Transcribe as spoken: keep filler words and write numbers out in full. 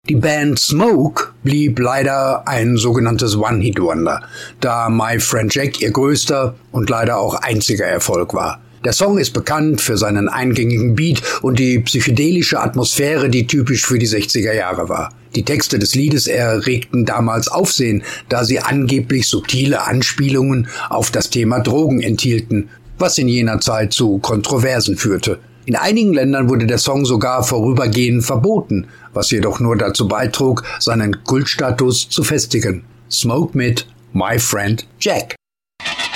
Die Band Smoke blieb leider ein sogenanntes One-Hit-Wonder, da My Friend Jack ihr größter und leider auch einziger Erfolg war. Der Song ist bekannt für seinen eingängigen Beat und die psychedelische Atmosphäre, die typisch für die sechziger Jahre war. Die Texte des Liedes erregten damals Aufsehen, da sie angeblich subtile Anspielungen auf das Thema Drogen enthielten, was in jener Zeit zu Kontroversen führte. In einigen Ländern wurde der Song sogar vorübergehend verboten, was jedoch nur dazu beitrug, seinen Kultstatus zu festigen. Smoke mit My Friend Jack.